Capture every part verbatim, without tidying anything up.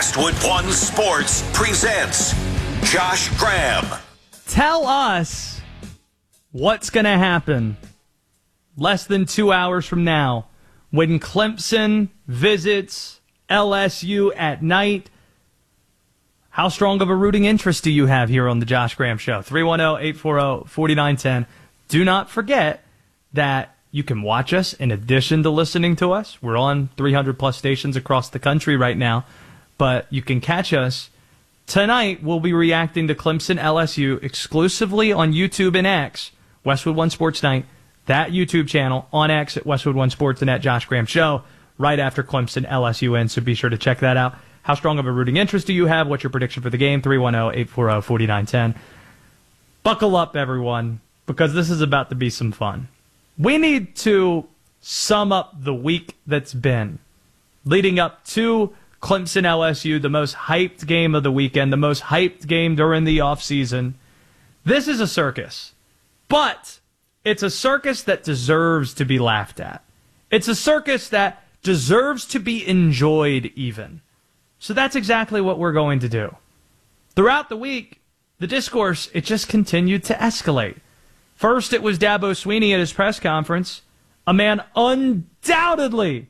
Westwood One Sports presents Josh Graham. Tell us what's going to happen less than two hours from now when Clemson visits L S U at night. How strong of a rooting interest do you have here on the Josh Graham Show? three one zero, eight four zero, four nine one zero. Do not forget that you can watch us in addition to listening to us. We're on three hundred plus stations across the country right now, but you can catch us. Tonight, we'll be reacting to Clemson L S U exclusively on YouTube and X, Westwood One Sports Night, that YouTube channel on X at Westwood One Sports and at Josh Graham Show, right after Clemson L S U ends, so be sure to check that out. How strong of a rooting interest do you have? What's your prediction for the game? three one zero, eight four zero, four nine one zero. Buckle up, everyone, because this is about to be some fun. We need to sum up the week that's been leading up to Clemson L S U, the most hyped game of the weekend, the most hyped game during the offseason. This is a circus, but it's a circus that deserves to be laughed at. It's a circus that deserves to be enjoyed even. So that's exactly what we're going to do. Throughout the week, the discourse, it just continued to escalate. First, it was Dabo Swinney at his press conference, a man undoubtedly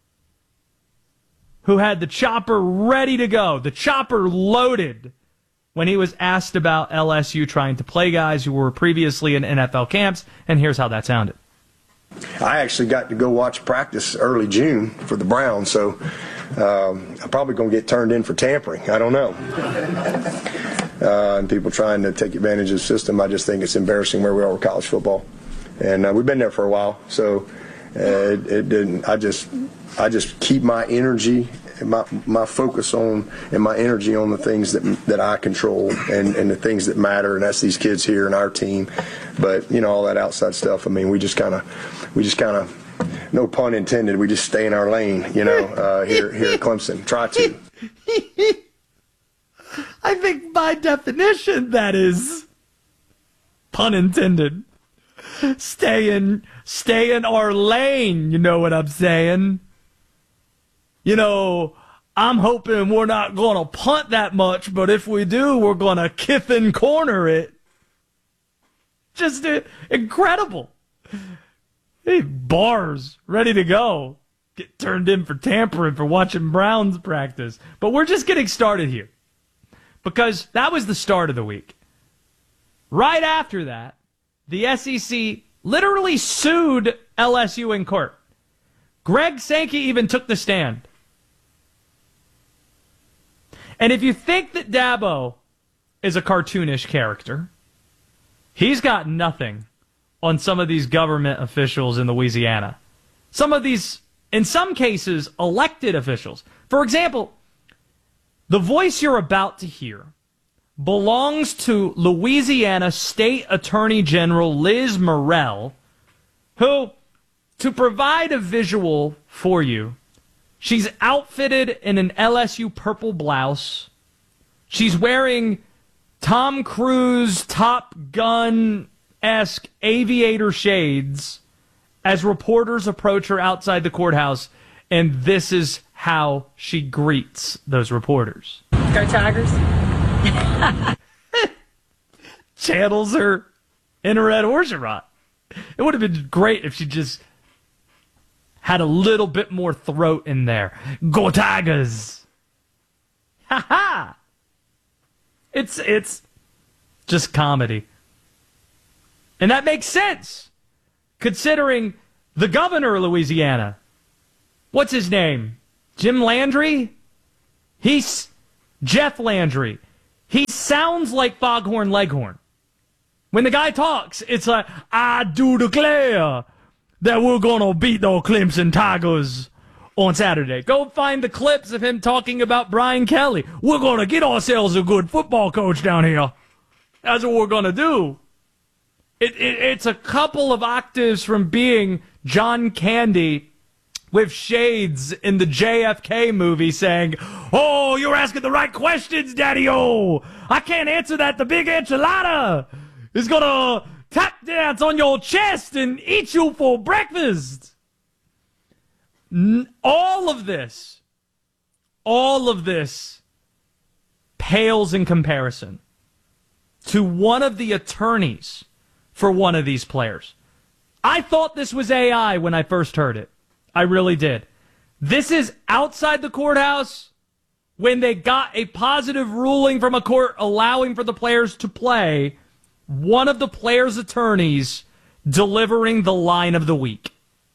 who had the chopper ready to go, the chopper loaded, when he was asked about L S U trying to play guys who were previously in N F L camps, and here's how that sounded. I actually got to go watch practice early June for the Browns, so um, I'm probably going to get turned in for tampering. I don't know. Uh, and people trying to take advantage of the system. I just think it's embarrassing where we are with college football, and uh, we've been there for a while. So uh, it, it didn't. I just, I just keep my energy, and my my focus on, and my energy on the things that that I control, and, and the things that matter, and that's these kids here and our team. But you know, all that outside stuff. I mean, we just kind of, we just kind of, no pun intended. We just stay in our lane. You know, uh, here here at Clemson, try to. I think by definition that is pun intended. Stay in, stay in our lane, you know what I'm saying? You know, I'm hoping we're not going to punt that much, but if we do, we're going to Kiffin corner it. Just uh, incredible. Hey, bars ready to go. Get turned in for tampering for watching Browns practice. But we're just getting started here, because that was the start of the week. Right after that, the S E C literally sued L S U in court. Greg Sankey even took the stand. And if you think that Dabo is a cartoonish character, he's got nothing on some of these government officials in Louisiana. Some of these, in some cases, elected officials. For example, the voice you're about to hear belongs to Louisiana State Attorney General Liz Murrill, who, to provide a visual for you, she's outfitted in an L S U purple blouse. She's wearing Tom Cruise Top Gun-esque aviator shades as reporters approach her outside the courthouse, and this is how she greets those reporters. Go Tigers. Channels her in her Ed Orgeron. It would have been great if she just had a little bit more throat in there. Go Tigers! Ha ha! It's, it's just comedy. And that makes sense, considering the governor of Louisiana. What's his name? Jim Landry? He's Jeff Landry. He sounds like Foghorn Leghorn. When the guy talks, it's like, I do declare that we're going to beat the Clemson Tigers on Saturday. Go find the clips of him talking about Brian Kelly. We're going to get ourselves a good football coach down here. That's what we're going to do. It, it, it's a couple of octaves from being John Candy with shades in the J F K movie saying, oh, you're asking the right questions, Daddy-O. I can't answer that. The big enchilada is going to tap dance on your chest and eat you for breakfast. All of this, all of this pales in comparison to one of the attorneys for one of these players. I thought this was A I when I first heard it. I really did. This is outside the courthouse when they got a positive ruling from a court allowing for the players to play. One of the players' attorneys delivering the line of the week.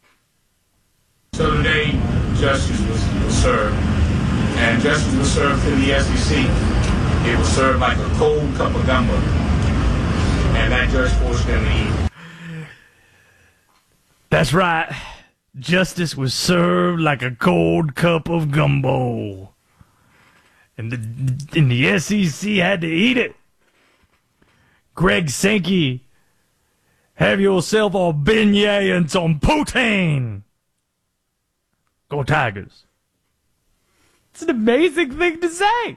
So today, justice was, was served, and justice was served in the S E C. It was served like a cold cup of gumbo, and that judge forced them to eat. That's right. Justice was served like a cold cup of gumbo, and the and the S E C had to eat it. Greg Sankey, have yourself a beignet and some poutine. Go Tigers. It's an amazing thing to say.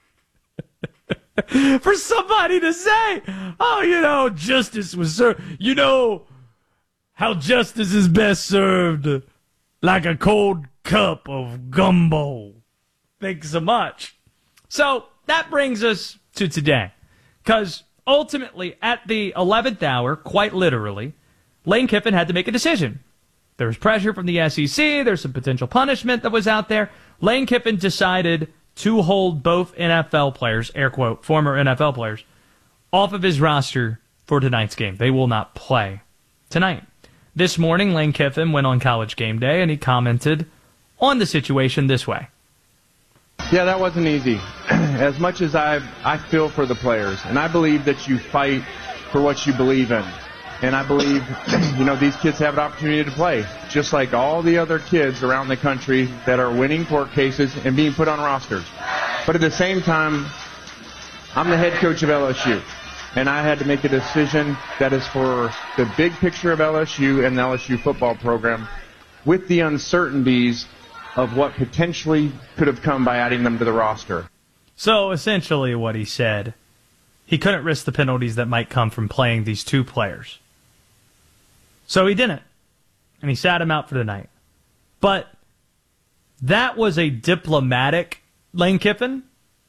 For somebody to say, oh, you know, justice was served. You know how justice is best served like a cold cup of gumbo. Thanks so much. So that brings us to today. Because ultimately, at the eleventh hour, quite literally, Lane Kiffin had to make a decision. There was pressure from the S E C. There's some potential punishment that was out there. Lane Kiffin decided to hold both N F L players, air quote, former N F L players, off of his roster for tonight's game. They will not play tonight. This morning, Lane Kiffin went on College Game Day, and he commented on the situation this way. Yeah, that wasn't easy. As much as I I feel for the players, and I believe that you fight for what you believe in. And I believe, you know, these kids have an opportunity to play, just like all the other kids around the country that are winning court cases and being put on rosters. But at the same time, I'm the head coach of L S U, and I had to make a decision that is for the big picture of L S U and the L S U football program, with the uncertainties of what potentially could have come by adding them to the roster. So essentially what he said, he couldn't risk the penalties that might come from playing these two players. So he didn't. And he sat him out for the night. But that was a diplomatic Lane Kiffin.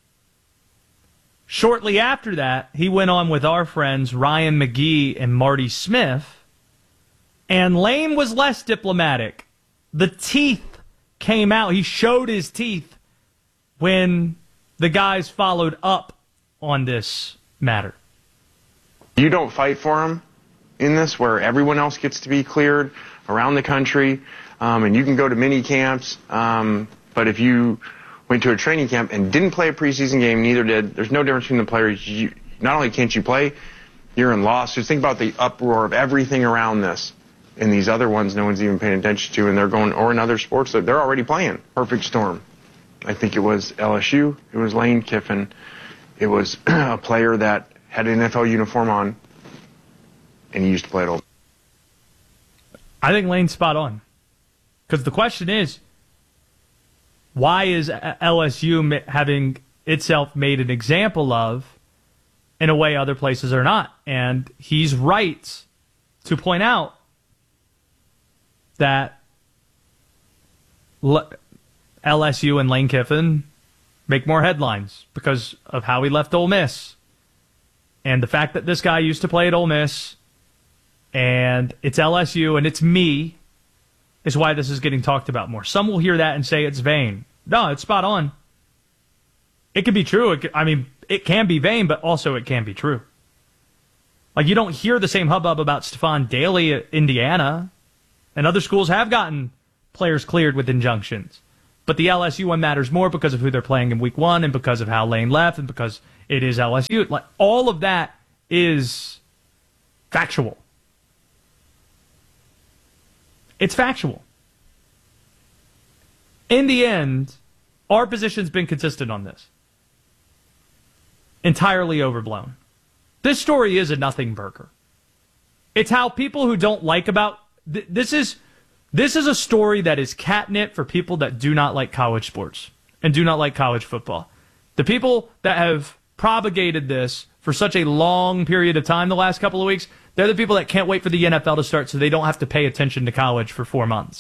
Shortly after that, he went on with our friends Ryan McGee and Marty Smith. And Lane was less diplomatic. The teeth came out. He showed his teeth when the guys followed up on this matter. You don't fight for them in this, where everyone else gets to be cleared around the country, um, and you can go to mini camps, um, but if you went to a training camp and didn't play a preseason game, neither did, there's no difference between the players. You, not only can't you play, you're in lawsuits. Think about the uproar of everything around this. And these other ones no one's even paying attention to, and they're going, or in other sports, that they're already playing. Perfect storm. I think it was L S U, it was Lane Kiffin, it was a player that had an N F L uniform on, and he used to play at Old. I think Lane's spot on. Because the question is, why is L S U having itself made an example of in a way other places are not? And he's right to point out that L S U and Lane Kiffin make more headlines because of how he left Ole Miss. And the fact that this guy used to play at Ole Miss, and it's L S U and it's me, is why this is getting talked about more. Some will hear that and say it's vain. No, it's spot on. It could be true. It could, I mean, it can be vain, but also it can be true. Like, you don't hear the same hubbub about Stephon Daly at Indiana, and other schools have gotten players cleared with injunctions. But the L S U one matters more because of who they're playing in week one and because of how Lane left and because it is L S U. Like, all of that is factual. It's factual. In the end, our position's been consistent on this. Entirely overblown. This story is a nothing burger. It's how people who don't like about... Th- this is... This is a story that is catnip for people that do not like college sports and do not like college football. The people that have propagated this for such a long period of time the last couple of weeks, they're the people that can't wait for the N F L to start so they don't have to pay attention to college for four months.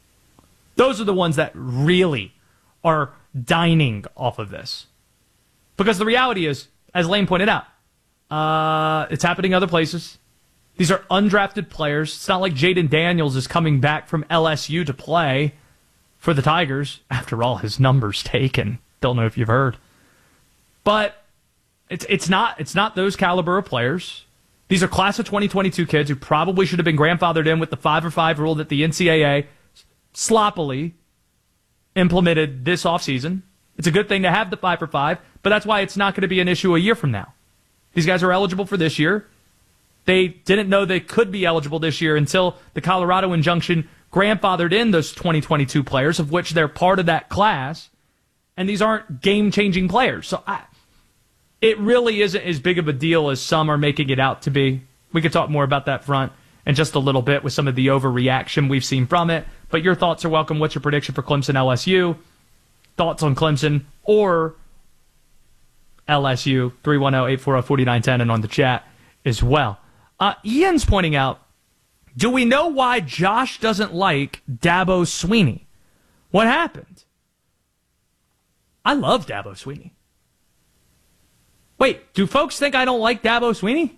Those are the ones that really are dining off of this. Because the reality is, as Lane pointed out, uh, it's happening other places. These are undrafted players. It's not like Jaden Daniels is coming back from L S U to play for the Tigers. After all, his number's taken. Don't know if you've heard. But it's it's not it's not those caliber of players. These are class of twenty twenty-two kids who probably should have been grandfathered in with the five for five rule that the N C double A sloppily implemented this offseason. It's a good thing to have the five for five, but that's why it's not going to be an issue a year from now. These guys are eligible for this year. They didn't know they could be eligible this year until the Colorado injunction grandfathered in those twenty twenty-two players, of which they're part of that class, and these aren't game-changing players. So I, it really isn't as big of a deal as some are making it out to be. We could talk more about that front in just a little bit with some of the overreaction we've seen from it, but your thoughts are welcome. What's your prediction for Clemson L S U? Thoughts on Clemson or L S U, three one zero, eight four zero, four nine one zero, and on the chat as well. Uh, Ian's pointing out, do we know why Josh doesn't like Dabo Swinney? What happened? I love Dabo Swinney. Wait, do folks think I don't like Dabo Swinney?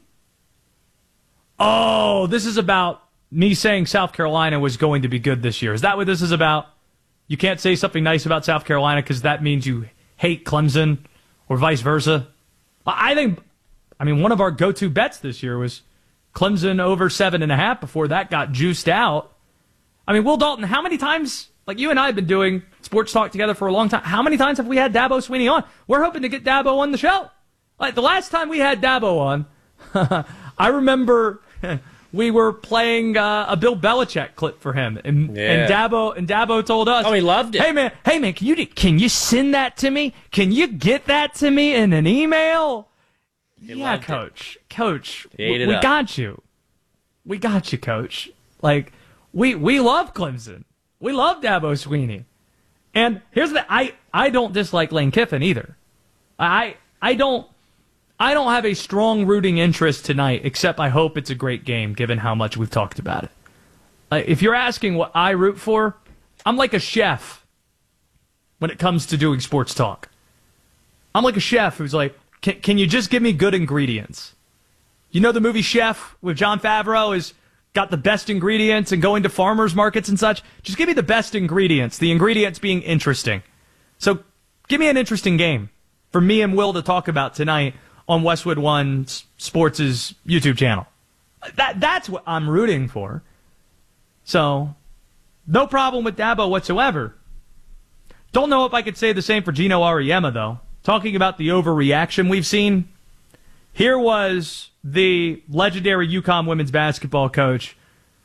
Oh, this is about me saying South Carolina was going to be good this year. Is that what this is about? You can't say something nice about South Carolina because that means you hate Clemson or vice versa. I think, I mean, one of our go-to bets this year was Clemson over seven and a half before that got juiced out. I mean, Will Dalton, how many times, like you and I have been doing sports talk together for a long time, how many times have we had Dabo Swinney on? We're hoping to get Dabo on the show. Like the last time we had Dabo on, I remember we were playing uh, a Bill Belichick clip for him, and, yeah. and Dabo and Dabo told us, "Oh, he loved it." Hey man, hey man, can you can you send that to me? Can you get that to me in an email? He yeah, Coach, it. Coach, He ate we, it we up. got you, we got you, Coach. Like we we love Clemson, we love Dabo Swinney, and here's the I I don't dislike Lane Kiffin either. I I don't. I don't have a strong rooting interest tonight, except I hope it's a great game, given how much we've talked about it. Uh, if you're asking what I root for, I'm like a chef when it comes to doing sports talk. I'm like a chef who's like, can, can you just give me good ingredients? You know the movie Chef with Jon Favreau has got the best ingredients and going to farmers markets and such? Just give me the best ingredients, the ingredients being interesting. So give me an interesting game for me and Will to talk about tonight on Westwood One Sports' YouTube channel. That That's what I'm rooting for. So, no problem with Dabo whatsoever. Don't know if I could say the same for Gino Auriemma, though. Talking about the overreaction we've seen, here was the legendary UConn women's basketball coach.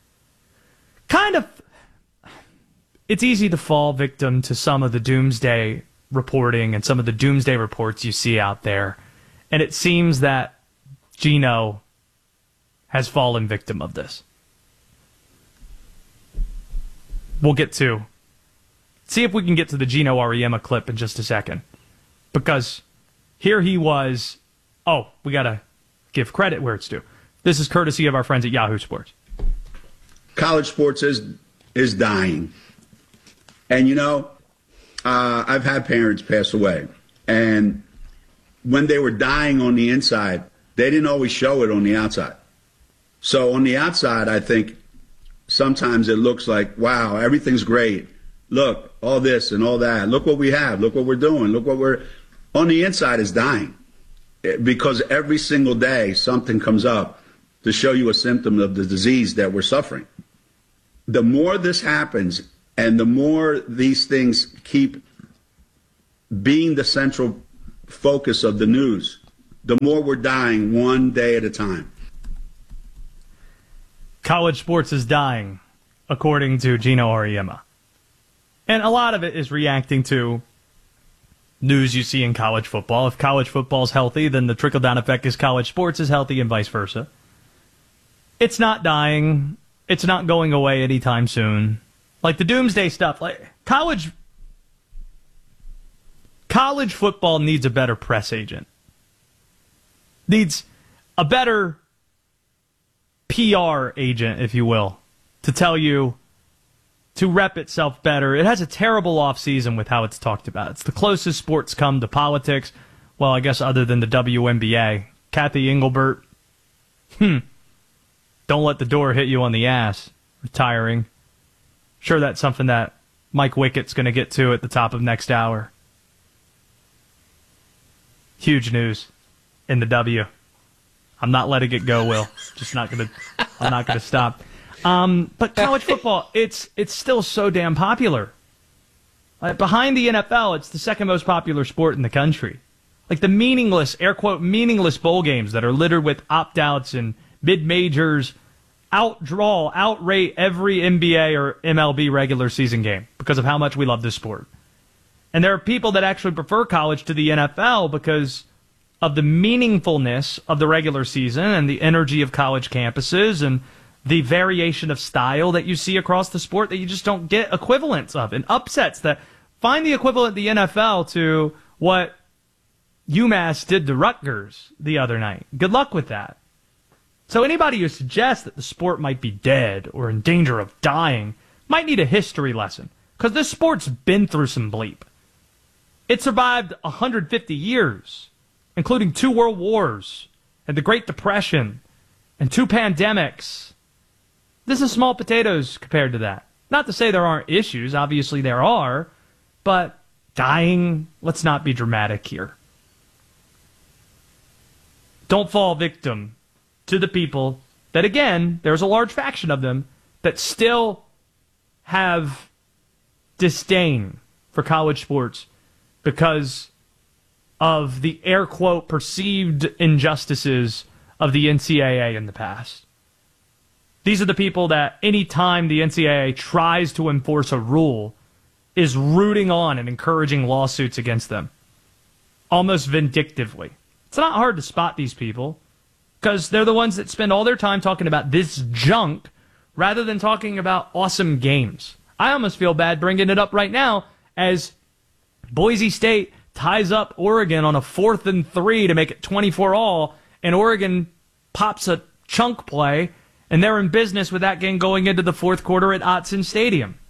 Kind of, it's easy to fall victim to some of the doomsday reporting and some of the doomsday reports you see out there. And it seems that Gino has fallen victim of this. We'll get to, see if we can get to the Gino Auriemma clip in just a second. Because here he was, oh, we got to give credit where it's due. This is courtesy of our friends at Yahoo Sports. College sports is is dying. And, you know, uh, I've had parents pass away. And when they were dying on the inside, they didn't always show it on the outside. So on the outside, I think sometimes it looks like, wow, everything's great. Look, all this and all that. Look what we have. Look what we're doing. Look what we're... On the inside is dying. Because every single day something comes up to show you a symptom of the disease that we're suffering. The more this happens and the more these things keep being the central focus of the news, the more we're dying one day at a time. College sports is dying, according to Gino Auriemma. And a lot of it is reacting to news you see in college football. If college football is healthy, then the trickle-down effect is college sports is healthy and vice versa. It's not dying. It's not going away anytime soon. Like the doomsday stuff, like college college football needs a better press agent. Needs a better P R agent, if you will, to tell you to rep itself better. It has a terrible offseason with how it's talked about. It's the closest sports come to politics. Well, I guess other than the W N B A. Kathy Engelbert. Hmm. Don't let the door hit you on the ass. Retiring. Sure, that's something that Mike Wickett's going to get to at the top of next hour. Huge news in the W. I'm not letting it go, Will. Just not going to. I'm not going to stop. Um, but college football, it's it's still so damn popular. Like, behind the N F L, it's the second most popular sport in the country. Like the meaningless, air quote, meaningless bowl games that are littered with opt-outs and mid-majors outdraw, outrate every N B A or M L B regular season game because of how much we love this sport. And there are people that actually prefer college to the N F L because of the meaningfulness of the regular season and the energy of college campuses and the variation of style that you see across the sport that you just don't get equivalents of, and upsets that find the equivalent of the N F L to what UMass did to Rutgers the other night. Good luck with that. So anybody who suggests that the sport might be dead or in danger of dying might need a history lesson, because this sport's been through some bleep. It survived one hundred fifty years, including two world wars and the Great Depression and two pandemics. This is small potatoes compared to that. Not to say there aren't issues. Obviously there are. But dying, let's not be dramatic here. Don't fall victim to the people that, again, there's a large faction of them that still have disdain for college sports because of the air quote perceived injustices of the N C double A in the past. These are the people that any time the N C double A tries to enforce a rule is rooting on and encouraging lawsuits against them, almost vindictively. It's not hard to spot these people because they're the ones that spend all their time talking about this junk rather than talking about awesome games. I almost feel bad bringing it up right now as Boise State ties up Oregon on a fourth and three to make it twenty-four all, and Oregon pops a chunk play, and they're in business with that game going into the fourth quarter at Autzen Stadium.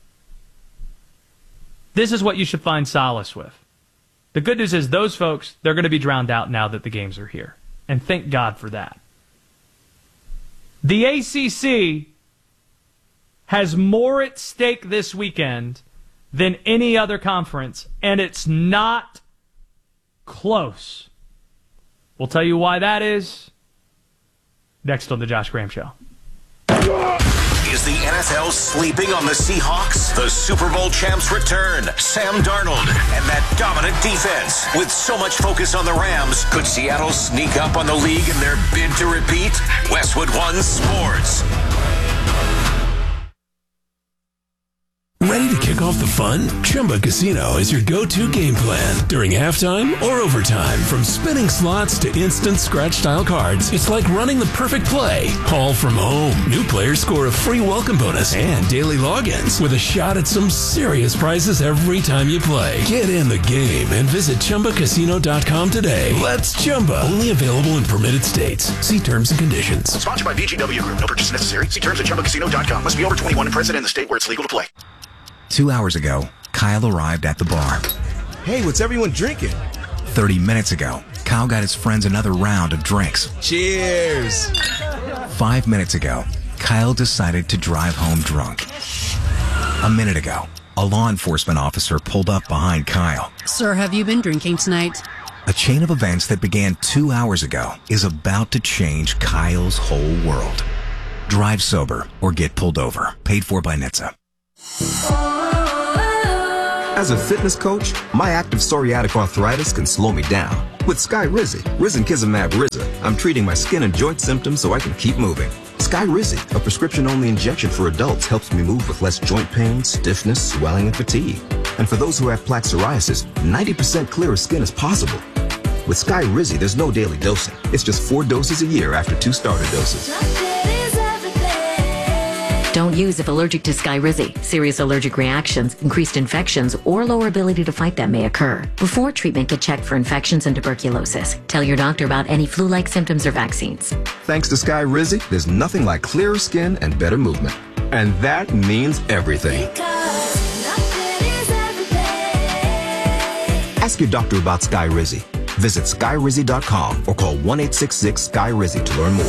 This is what you should find solace with. The good news is those folks, they're going to be drowned out now that the games are here. And thank God for that. The A C C has more at stake this weekend than any other conference, and it's not close. We'll tell you why that is next on The Josh Graham Show. Is the N F L sleeping on the Seahawks? The Super Bowl champs return. Sam Darnold and that dominant defense. With so much focus on the Rams, could Seattle sneak up on the league in their bid to repeat? Westwood One Sports. Ready to kick off the fun? Chumba Casino is your go-to game plan during halftime or overtime. From spinning slots to instant scratch-style cards, it's like running the perfect play, all from home. New players score a free welcome bonus and daily logins with a shot at some serious prizes every time you play. Get in the game and visit Chumba Casino dot com today. Let's Chumba. Only available in permitted states. See terms and conditions. Sponsored by B G W Group. No purchase necessary. See terms at Chumba Casino dot com. Must be over twenty-one and present in the state where it's legal to play. Two hours ago, Kyle arrived at the bar. Hey, what's everyone drinking? Thirty minutes ago, Kyle got his friends another round of drinks. Cheers! Five minutes ago, Kyle decided to drive home drunk. A minute ago, a law enforcement officer pulled up behind Kyle. Sir, have you been drinking tonight? A chain of events that began two hours ago is about to change Kyle's whole world. Drive sober or get pulled over. Paid for by N H T S A. As a fitness coach, my active psoriatic arthritis can slow me down. With Skyrizi, Risankizumab Riza, I'm treating my skin and joint symptoms so I can keep moving. Skyrizi, a prescription-only injection for adults, helps me move with less joint pain, stiffness, swelling, and fatigue. And for those who have plaque psoriasis, ninety percent clearer skin is possible. With Skyrizi, there's no daily dosing. It's just four doses a year after two starter doses. Don't use if allergic to Skyrizi. Serious allergic reactions, increased infections, or lower ability to fight them may occur. Before treatment, get checked for infections and tuberculosis. Tell your doctor about any flu-like symptoms or vaccines. Thanks to Skyrizi, there's nothing like clearer skin and better movement. And that means everything. Ask your doctor about Skyrizi. Visit sky rizzy dot com or call one eight six six sky rizzy to learn more.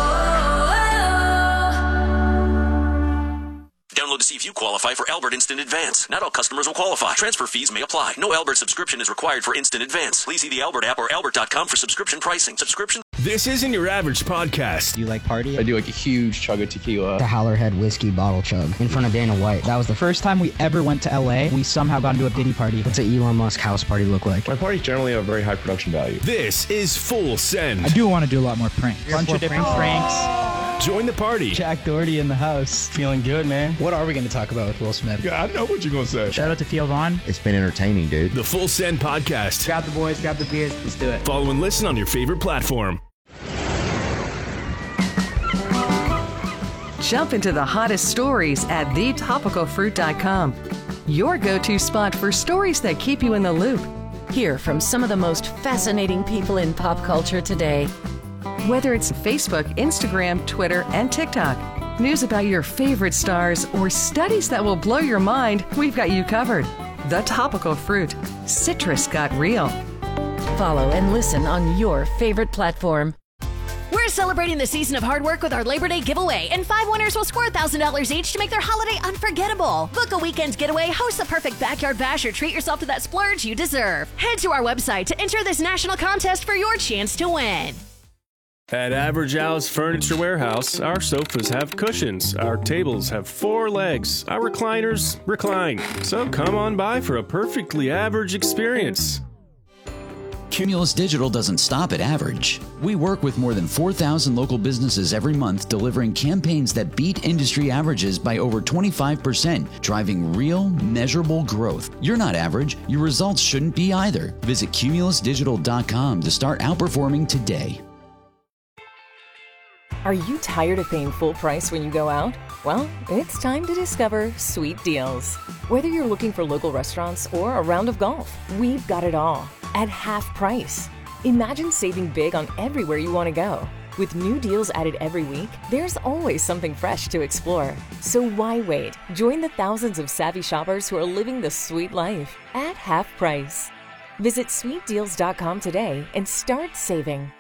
Download to see if you qualify for Albert Instant Advance. Not all customers will qualify. Transfer fees may apply. No Albert subscription is required for Instant Advance. Please see the Albert app or albert dot com for subscription pricing. Subscription. This isn't your average podcast. Do you like party? I do like a huge chug of tequila. The Howlerhead whiskey bottle chug in front of Dana White. That was the first time we ever went to L A. We somehow got into a Diddy party. What's an Elon Musk house party look like? My parties generally have very high production value. This is Full Send. I do want to do a lot more pranks. A bunch of different pranks. Join the party. Jack Doherty in the house. Feeling good, man. What are we going to talk about with Will Smith? Yeah, I know what you're going to say. Shout out to Theo Vaughn. It's been entertaining, dude. The Full Send Podcast. Grab the boys, grab the beers. Let's do it. Follow and listen on your favorite platform. Jump into the hottest stories at the topical fruit dot com. Your go-to spot for stories that keep you in the loop. Hear from some of the most fascinating people in pop culture today. Whether it's Facebook, Instagram, Twitter, and TikTok, news about your favorite stars, or studies that will blow your mind, we've got you covered. The Topical Fruit. Citrus got real. Follow and listen on your favorite platform. We're celebrating the season of hard work with our Labor Day giveaway, and five winners will score one thousand dollars each to make their holiday unforgettable. Book a weekend getaway, host the perfect backyard bash, or treat yourself to that splurge you deserve. Head to our website to enter this national contest for your chance to win. At Average Al's Furniture Warehouse, our sofas have cushions, our tables have four legs, our recliners recline. So come on by for a perfectly average experience. Cumulus Digital doesn't stop at average. We work with more than four thousand local businesses every month, delivering campaigns that beat industry averages by over twenty-five percent, driving real, measurable growth. You're not average. Your results shouldn't be either. Visit cumulus digital dot com to start outperforming today. Are you tired of paying full price when you go out? Well, it's time to discover Sweet Deals. Whether you're looking for local restaurants or a round of golf, we've got it all at half price. Imagine saving big on everywhere you want to go. With new deals added every week, there's always something fresh to explore. So why wait? Join the thousands of savvy shoppers who are living the sweet life at half price. Visit sweet deals dot com today and start saving.